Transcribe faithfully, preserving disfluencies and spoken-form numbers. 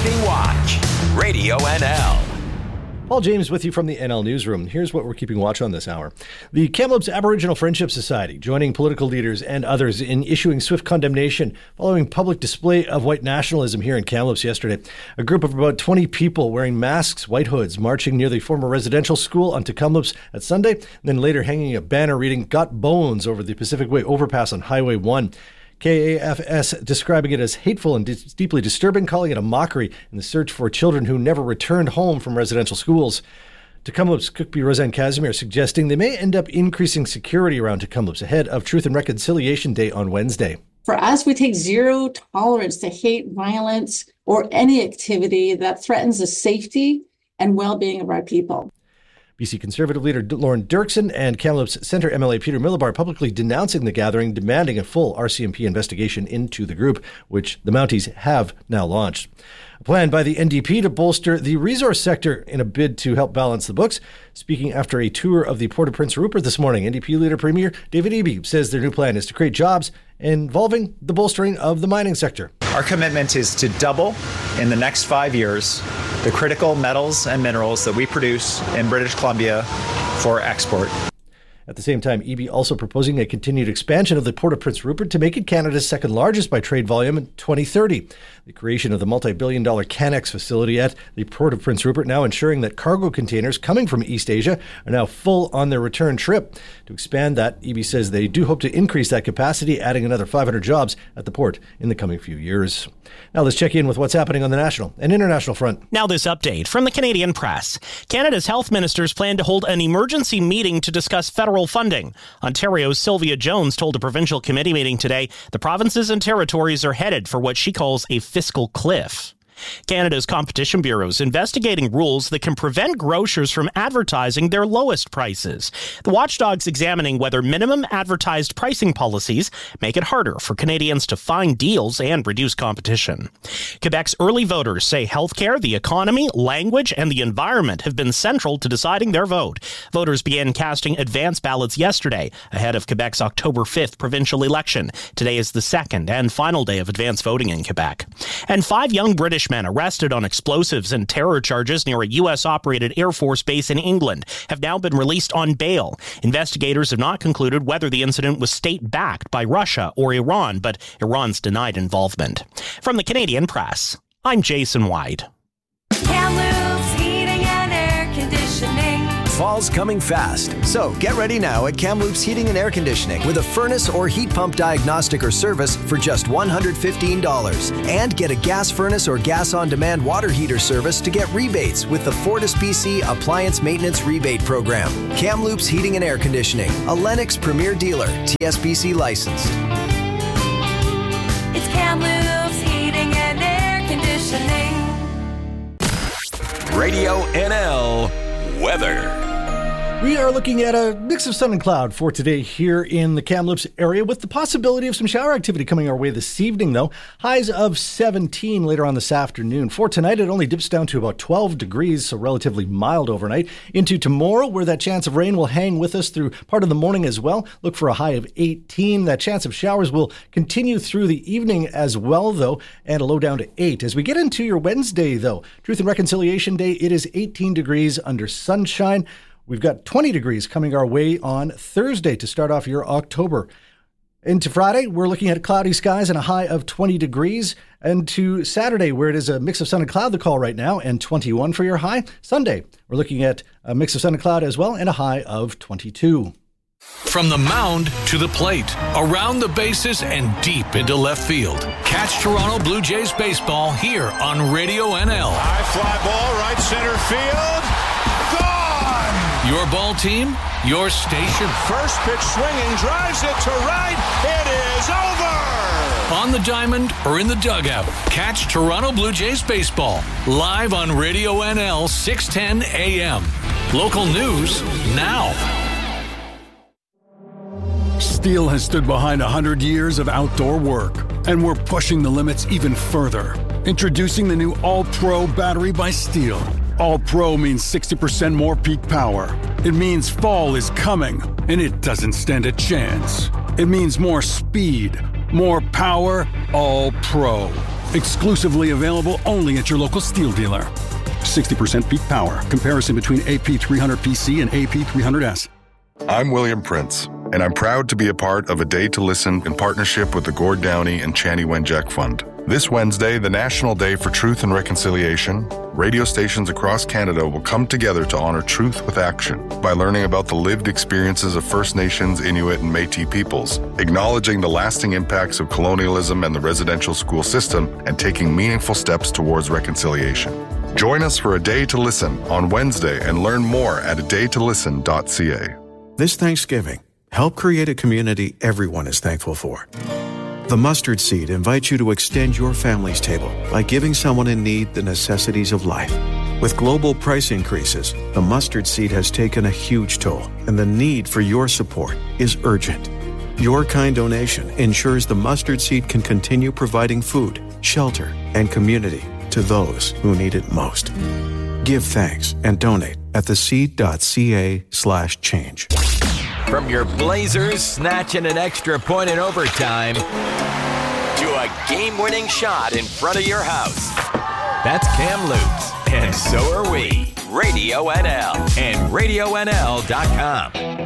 Keeping Watch. Radio N L. Paul James with you from the N L Newsroom. Here's what we're keeping watch on this hour. The Kamloops Aboriginal Friendship Society joining political leaders and others in issuing swift condemnation following public display of white nationalism here in Kamloops yesterday. A group of about twenty people wearing masks, white hoods, marching near the former residential school onto Kamloops at Sunday, and then later hanging a banner reading "Got Bones" over the Pacific Way overpass on Highway one. K A F S describing it as hateful and dis- deeply disturbing, calling it a mockery in the search for children who never returned home from residential schools. Kamloops Cookbee Roseanne Casimir suggesting they may end up increasing security around Kamloops ahead of Truth and Reconciliation Day on Wednesday. For us, we take zero tolerance to hate, violence, or any activity that threatens the safety and well-being of our people. B C Conservative leader Lauren Dirksen and Kamloops Centre M L A Peter Millibar publicly denouncing the gathering, demanding a full R C M P investigation into the group, which the Mounties have now launched. A plan by the N D P to bolster the resource sector in a bid to help balance the books. Speaking after a tour of the Port of Prince Rupert this morning, N D P leader Premier David Eby says their new plan is to create jobs involving the bolstering of the mining sector. Our commitment is to double in the next five years the critical metals and minerals that we produce in British Columbia for export. At the same time, Eby also proposing a continued expansion of the Port of Prince Rupert to make it Canada's second largest by trade volume in twenty thirty. The creation of the multi-billion dollar Canex facility at the Port of Prince Rupert now ensuring that cargo containers coming from East Asia are now full on their return trip. To expand that, Eby says they do hope to increase that capacity, adding another five hundred jobs at the port in the coming few years. Now let's check in with what's happening on the national and international front. Now this update from the Canadian Press. Canada's health ministers plan to hold an emergency meeting to discuss federal funding. Ontario's Sylvia Jones told a provincial committee meeting today the provinces and territories are headed for what she calls a fiscal cliff. Canada's Competition Bureau is investigating rules that can prevent grocers from advertising their lowest prices. The watchdog's examining whether minimum advertised pricing policies make it harder for Canadians to find deals and reduce competition. Quebec's early voters say healthcare, the economy, language, and the environment have been central to deciding their vote. Voters began casting advance ballots yesterday ahead of Quebec's October fifth provincial election. Today is the second and final day of advance voting in Quebec. And five young British men arrested on explosives and terror charges near a U S-operated Air Force base in England have now been released on bail. Investigators have not concluded whether the incident was state-backed by Russia or Iran, but Iran's denied involvement. From the Canadian Press, I'm Jason White. Kamloops Heating and Air Conditioning. Fall's coming fast, so get ready now at Kamloops Heating and Air Conditioning with a furnace or heat pump diagnostic or service for just one hundred fifteen dollars. And get a gas furnace or gas on-demand water heater service to get rebates with the Fortis P C Appliance Maintenance Rebate Program. Kamloops Heating and Air Conditioning, a Lennox Premier Dealer, T S P C licensed. It's Kamloops Heating and Air Conditioning. Radio N L weather. We are looking at a mix of sun and cloud for today here in the Kamloops area with the possibility of some shower activity coming our way this evening, though. Highs of seventeen later on this afternoon. For tonight, it only dips down to about twelve degrees, so relatively mild overnight. Into tomorrow, where that chance of rain will hang with us through part of the morning as well. Look for a high of eighteen. That chance of showers will continue through the evening as well, though, and a low down to eight. As we get into your Wednesday, though, Truth and Reconciliation Day, it is eighteen degrees under sunshine. We've got twenty degrees coming our way on Thursday to start off your October. Into Friday, we're looking at cloudy skies and a high of twenty degrees. And to Saturday, where it is a mix of sun and cloud, the call right now, and twenty-one for your high. Sunday, we're looking at a mix of sun and cloud as well, and a high of twenty-two. From the mound to the plate, around the bases and deep into left field. Catch Toronto Blue Jays baseball here on Radio N L. High fly ball, right center field. Gone! Your ball team, your station. First pitch swinging, drives it to right. It is over! On the diamond or in the dugout, catch Toronto Blue Jays baseball live on Radio N L six ten A M. Local news now. Steel has stood behind one hundred years of outdoor work, and we're pushing the limits even further. Introducing the new All-Pro battery by Steel. All-Pro means sixty percent more peak power. It means fall is coming, and it doesn't stand a chance. It means more speed, more power, All-Pro. Exclusively available only at your local Steel dealer. sixty percent peak power. Comparison between A P three hundred P C and A P three hundred S. I'm William Prince, and I'm proud to be a part of A Day to Listen in partnership with the Gord Downey and Chani Wenjack Fund. This Wednesday, the National Day for Truth and Reconciliation, radio stations across Canada will come together to honor truth with action by learning about the lived experiences of First Nations, Inuit, and Métis peoples, acknowledging the lasting impacts of colonialism and the residential school system, and taking meaningful steps towards reconciliation. Join us for A Day to Listen on Wednesday and learn more at a day to listen dot c a. This Thanksgiving, help create a community everyone is thankful for. The Mustard Seed invites you to extend your family's table by giving someone in need the necessities of life. With global price increases, the Mustard Seed has taken a huge toll, and the need for your support is urgent. Your kind donation ensures the Mustard Seed can continue providing food, shelter, and community to those who need it most. Give thanks and donate at theseed.ca slash change. From your Blazers snatching an extra point in overtime to a game-winning shot in front of your house. That's Kamloops, and so are we. Radio N L and radio N L dot com.